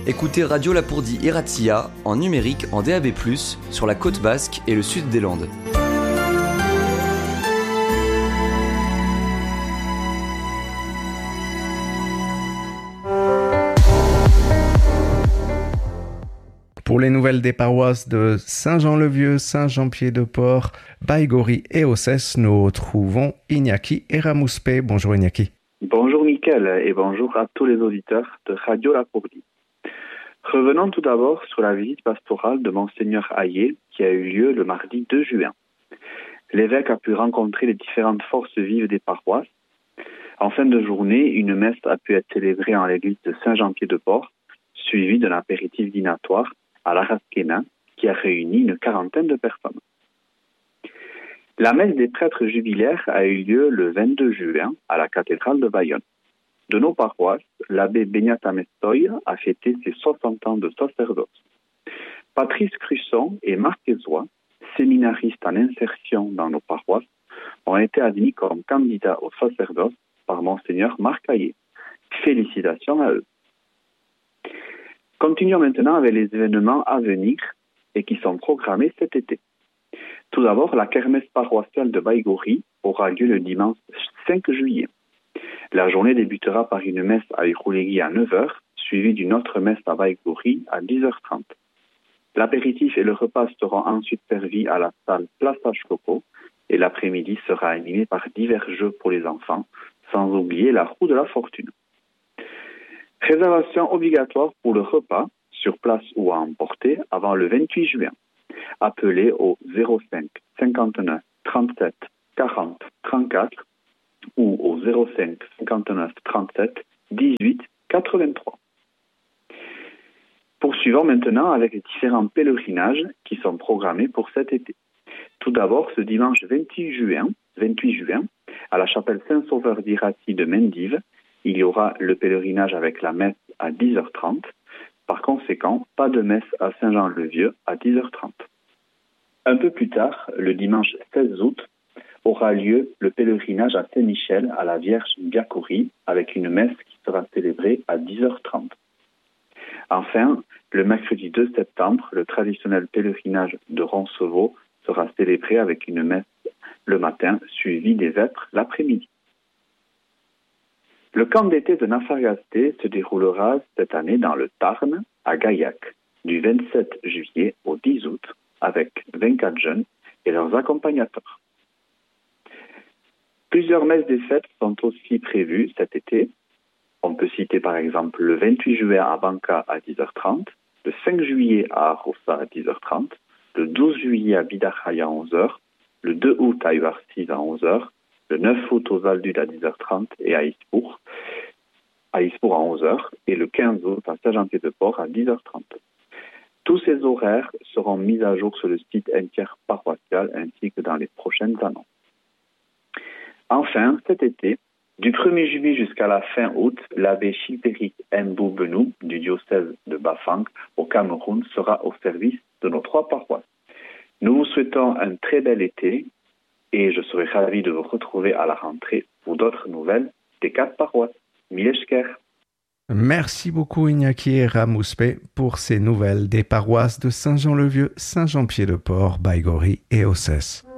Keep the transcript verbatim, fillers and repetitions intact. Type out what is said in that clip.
Écoutez Radio Lapourdie et Ratia en numérique en D A B plus, sur la côte basque et le sud des Landes. Pour les nouvelles des paroisses de Saint-Jean-le-Vieux, Saint-Jean-Pied-de-Port, Baïgori et Ossès, nous trouvons Iñaki Eramuspe. Bonjour Iñaki. Bonjour Mickaël et bonjour à tous les auditeurs de Radio Lapourdie. Revenons tout d'abord sur la visite pastorale de Monseigneur Hayé qui a eu lieu le mardi deux juin. L'évêque a pu rencontrer les différentes forces vives des paroisses. En fin de journée, une messe a pu être célébrée en l'église de Saint-Jean-Pied-de-Port, suivie d'un apéritif dînatoire à l'Arasquena, qui a réuni une quarantaine de personnes. La messe des prêtres jubilaires a eu lieu le vingt-deux juin à la cathédrale de Bayonne. De nos paroisses, l'abbé Benyata Mestoy a fêté ses soixante ans de sacerdoce. Patrice Crusson et Marc Ezois, séminaristes en insertion dans nos paroisses, ont été admis comme candidats au sacerdoce par Monseigneur Marc Hayé. Félicitations à eux. Continuons maintenant avec les événements à venir et qui sont programmés cet été. Tout d'abord, la kermesse paroissiale de Baïgori aura lieu le dimanche cinq juillet. La journée débutera par une messe à Irouléguy à neuf heures, suivie d'une autre messe à Baïgori à dix heures trente. L'apéritif et le repas seront ensuite servis à la salle Place Coco et l'après-midi sera animé par divers jeux pour les enfants, sans oublier la roue de la fortune. Réservation obligatoire pour le repas, sur place ou à emporter, avant le vingt-huit juin. Appelez au zéro cinq cinquante-neuf trente-sept quarante trente-quatre ou au zéro cinq cinquante-neuf trente-sept dix-huit quatre-vingt-trois. Poursuivons maintenant avec les différents pèlerinages qui sont programmés pour cet été. Tout d'abord, ce dimanche vingt-huit juin, vingt-huit juin, à la chapelle Saint-Sauveur d'Irati de Mendive, il y aura le pèlerinage avec la messe à dix heures trente. Par conséquent, pas de messe à Saint-Jean-le-Vieux à dix heures trente. Un peu plus tard, le dimanche seize août, aura lieu le pèlerinage à Saint-Michel à la Vierge Biakourie avec une messe qui sera célébrée à dix heures trente. Enfin, le mercredi deux septembre, le traditionnel pèlerinage de Roncevaux sera célébré avec une messe le matin, suivie des vêpres l'après-midi. Le camp d'été de Nafargasté se déroulera cette année dans le Tarn, à Gaillac, du vingt-sept juillet au dix août, avec vingt-quatre jeunes et leurs accompagnateurs. Plusieurs messes des fêtes sont aussi prévues cet été. On peut citer par exemple le vingt-huit juillet à Banca à dix heures trente, le cinq juillet à Arossa à dix heures trente, le douze juillet à Bidakhaï à onze heures, le deux août à Uarsis à onze heures, le neuf août aux Aldudes à dix heures trente et à Ispour, à Ispour à onze heures, et le quinze août à Saint-Jean-Pied-de-Port à dix heures trente. Tous ces horaires seront mis à jour sur le site interparoissial ainsi que dans les prochaines annonces. Enfin, cet été, du premier juillet jusqu'à la fin août, l'abbé Chilpéric Mbou Benou du diocèse de Bafang au Cameroun sera au service de nos trois paroisses. Nous vous souhaitons un très bel été et je serai ravi de vous retrouver à la rentrée pour d'autres nouvelles des quatre paroisses. Mileshker. Merci beaucoup Iñaki Eramuspe pour ces nouvelles des paroisses de Saint-Jean-le-Vieux, Saint-Jean-Pied-de-Port, Baïgori et Ossès.